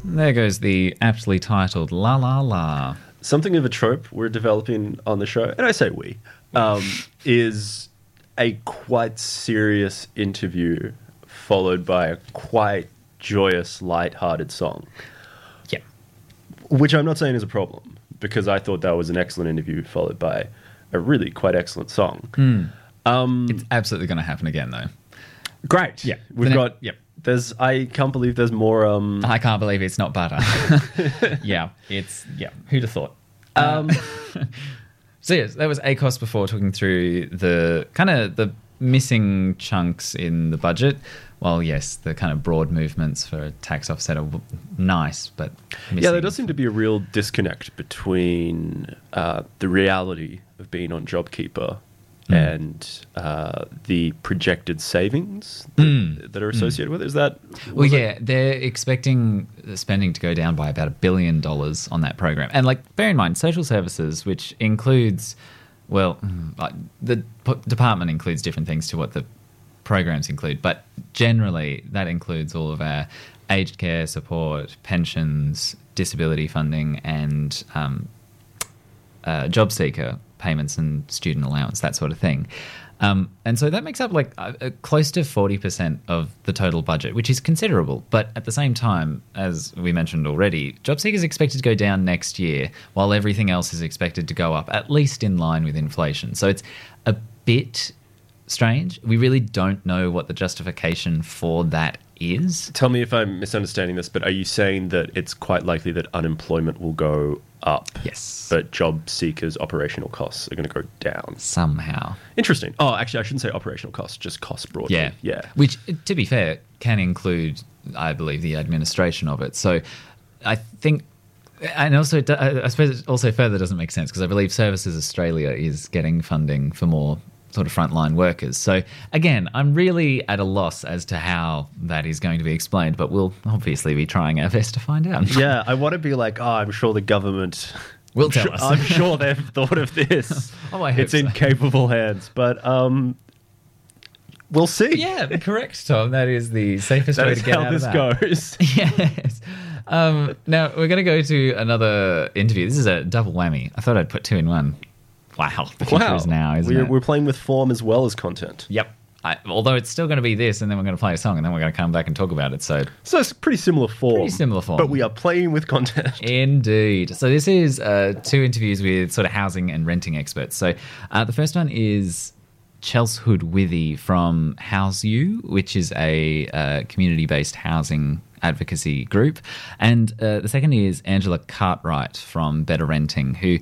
There goes the aptly titled La La La. Something of a trope we're developing on the show, and I say we, is a quite serious interview followed by a quite joyous, light-hearted song. Yeah. Which I'm not saying is a problem, because I thought that was an excellent interview followed by a really quite excellent song. It's absolutely going to happen again, though. Great. Yeah. We've got... Yep. I can't believe there's more... I can't believe it's not butter. Yeah. Who'd have thought? So yes, that was ACOS before, talking through the kind of the missing chunks in the budget. Well, yes, the kind of broad movements for tax offset are nice, but missing. Yeah, there does seem to be a real disconnect between the reality of being on JobKeeper and the projected savings that are associated with it. Is that... Well, yeah, they're expecting the spending to go down by about $1 billion on that program. And, like, bear in mind, social services, which includes, well, the department includes different things to what the programs include, but generally that includes all of our aged care support, pensions, disability funding, and job seeker payments and student allowance, that sort of thing. And so that makes up like close to 40% of the total budget, which is considerable. But at the same time, as we mentioned already, job seekers are expected to go down next year, while everything else is expected to go up, at least in line with inflation. So it's a bit strange. We really don't know what the justification for that is. Tell me if I'm misunderstanding this, but are you saying that it's quite likely that unemployment will go up? Yes. But job seekers' operational costs are going to go down? Somehow. Interesting. Oh, actually, I shouldn't say operational costs, just costs broadly. Yeah. Which, to be fair, can include, I believe, the administration of it. So I think... And also, I suppose it also further doesn't make sense, because I believe Services Australia is getting funding for more sort of frontline workers. So again, I'm really at a loss as to how that is going to be explained, but we'll obviously be trying our best to find out. Yeah, I want to be like, I'm sure the government will tell us. I'm sure they've thought of this. I hope it's in capable hands, but we'll see. Yeah, correct, Tom. That is the safest way to get out of that. That is how this goes. Yes. Now, we're going to go to another interview. This is a double whammy. I thought I'd put two in one. Wow, the future is now, isn't it? We're playing with form as well as content. Yep. Although it's still going to be this, and then we're going to play a song, and then we're going to come back and talk about it. So it's pretty similar form. But we are playing with content. Indeed. So this is two interviews with sort of housing and renting experts. So the first one is Chelsea Hood-Withy from House You, which is a community-based housing advocacy group. And the second is Angela Cartwright from Better Renting, who...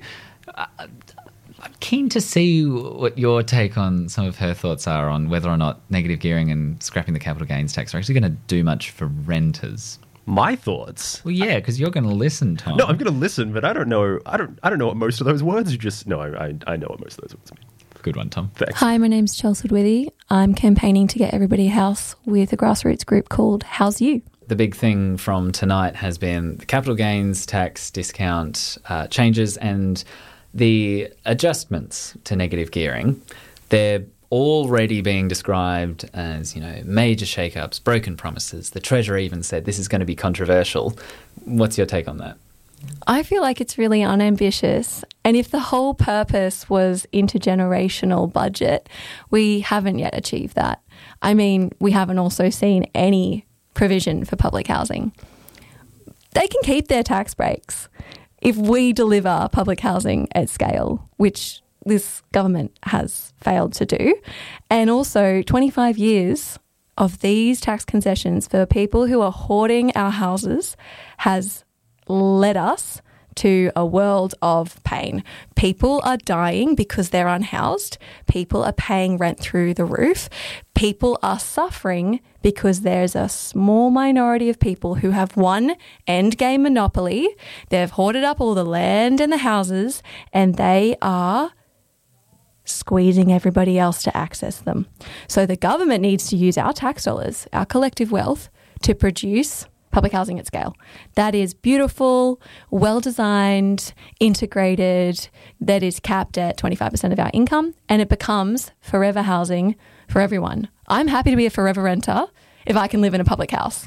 I'm keen to see what your take on some of her thoughts are on whether or not negative gearing and scrapping the capital gains tax are actually going to do much for renters. My thoughts? Well, yeah, because you're going to listen, Tom. No, I'm going to listen, but I don't know. I don't know what most of those words are. Just no, I know what most of those words mean. Good one, Tom. Thanks. Hi, my name's Chelsea Hood-Withy. I'm campaigning to get everybody a house with a grassroots group called House You. The big thing from tonight has been the capital gains tax discount changes and the adjustments to negative gearing. They're already being described as, major shake-ups, broken promises. The Treasurer even said this is going to be controversial. What's your take on that? I feel like it's really unambitious. And if the whole purpose was intergenerational budget, we haven't yet achieved that. I mean, we haven't also seen any provision for public housing. They can keep their tax breaks if we deliver public housing at scale, which this government has failed to do. And also 25 years of these tax concessions for people who are hoarding our houses has led us to a world of pain. People are dying because they're unhoused. People are paying rent through the roof. People are suffering because there's a small minority of people who have one endgame monopoly. They've hoarded up all the land and the houses, and they are squeezing everybody else to access them. So the government needs to use our tax dollars, our collective wealth, to produce public housing at scale. That is beautiful, well-designed, integrated, that is capped at 25% of our income, and it becomes forever housing for everyone. I'm happy to be a forever renter if I can live in a public house.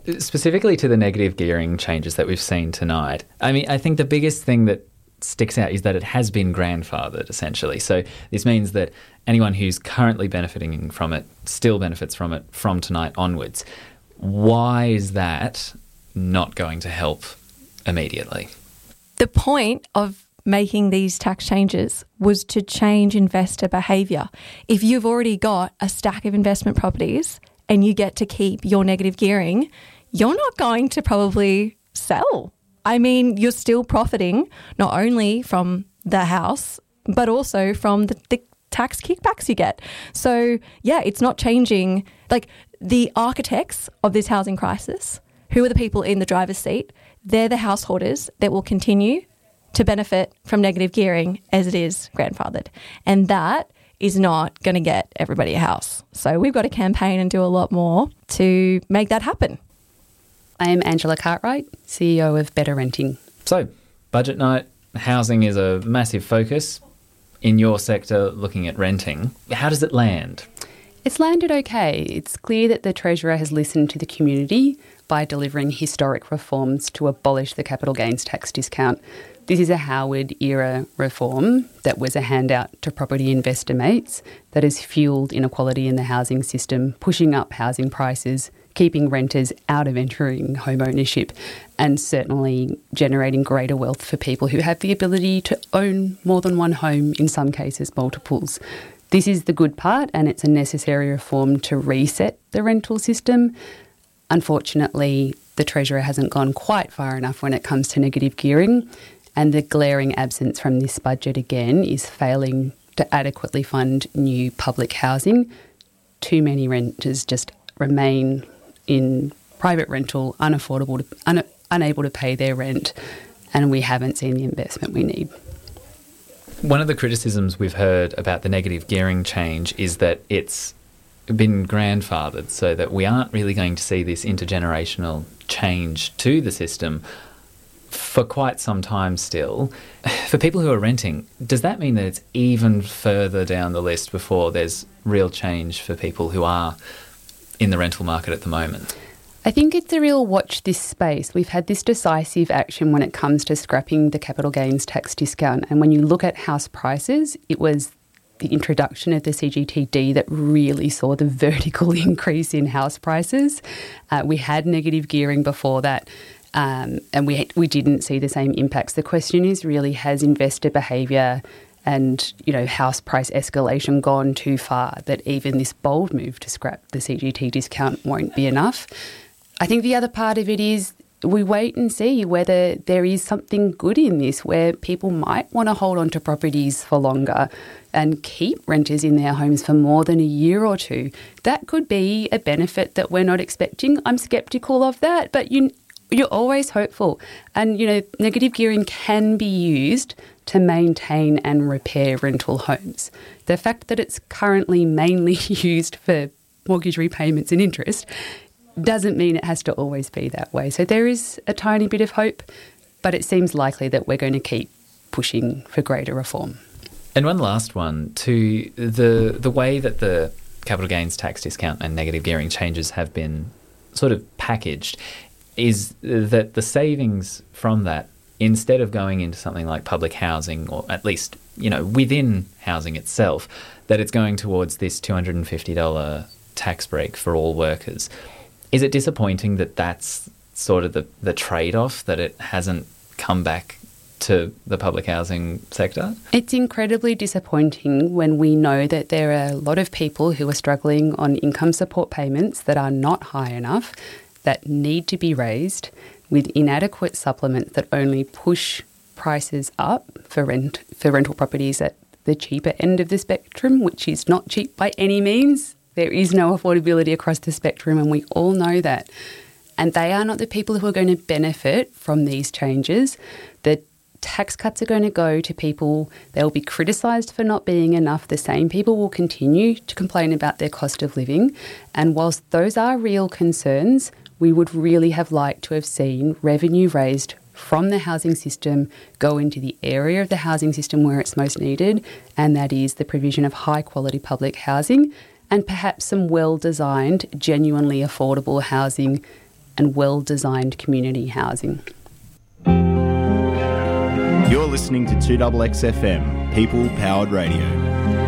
specifically to the negative gearing changes that we've seen tonight, I mean, I think the biggest thing that sticks out is that it has been grandfathered, essentially. So this means that anyone who's currently benefiting from it still benefits from it from tonight onwards. Why is that not going to help immediately? The point of making these tax changes was to change investor behaviour. If you've already got a stack of investment properties and you get to keep your negative gearing, you're not going to probably sell. I mean, you're still profiting not only from the house, but also from the tax kickbacks you get. So, yeah, it's not changing. Like, the architects of this housing crisis, who are the people in the driver's seat, they're the householders that will continue to benefit from negative gearing as it is grandfathered. And that is not going to get everybody a house. So we've got to campaign and do a lot more to make that happen. I am Angela Cartwright, CEO of Better Renting. So, budget night, housing is a massive focus in your sector looking at renting. How does it land? It's landed okay. It's clear that the Treasurer has listened to the community by delivering historic reforms to abolish the capital gains tax discount. This is a Howard-era reform that was a handout to property investor mates that has fuelled inequality in the housing system, pushing up housing prices, keeping renters out of entering home ownership, and certainly generating greater wealth for people who have the ability to own more than one home, in some cases multiples. This is the good part, and it's a necessary reform to reset the rental system. Unfortunately, the Treasurer hasn't gone quite far enough when it comes to negative gearing, and the glaring absence from this budget again is failing to adequately fund new public housing. Too many renters just remain in private rental, unable to pay their rent, and we haven't seen the investment we need. One of the criticisms we've heard about the negative gearing change is that it's been grandfathered, so that we aren't really going to see this intergenerational change to the system for quite some time still. For people who are renting, does that mean that it's even further down the list before there's real change for people who are in the rental market at the moment? I think it's a real watch this space. We've had this decisive action when it comes to scrapping the capital gains tax discount. And when you look at house prices, it was the introduction of the CGTD that really saw the vertical increase in house prices. We had negative gearing before that, and we didn't see the same impacts. The question is really, has investor behaviour and, house price escalation gone too far that even this bold move to scrap the CGT discount won't be enough? I think the other part of it is we wait and see whether there is something good in this, where people might want to hold on to properties for longer and keep renters in their homes for more than a year or two. That could be a benefit that we're not expecting. I'm sceptical of that, but you're always hopeful. And, negative gearing can be used to maintain and repair rental homes. The fact that it's currently mainly used for mortgage repayments and interest doesn't mean it has to always be that way. So there is a tiny bit of hope, but it seems likely that we're going to keep pushing for greater reform. And one last one, to the way that the capital gains tax discount and negative gearing changes have been sort of packaged, is that the savings from that, instead of going into something like public housing, or at least, within housing itself, that it's going towards this $250 tax break for all workers. Is it disappointing that that's sort of the trade-off, that it hasn't come back to the public housing sector? It's incredibly disappointing when we know that there are a lot of people who are struggling on income support payments that are not high enough, that need to be raised, with inadequate supplements that only push prices up for rental properties at the cheaper end of the spectrum, which is not cheap by any means. There is no affordability across the spectrum, and we all know that. And they are not the people who are going to benefit from these changes. The tax cuts are going to go to people, they'll be criticised for not being enough. The same people will continue to complain about their cost of living. And whilst those are real concerns, we would really have liked to have seen revenue raised from the housing system go into the area of the housing system where it's most needed, and that is the provision of high-quality public housing and perhaps some well-designed, genuinely affordable housing and well-designed community housing. You're listening to 2XX FM, People Powered Radio.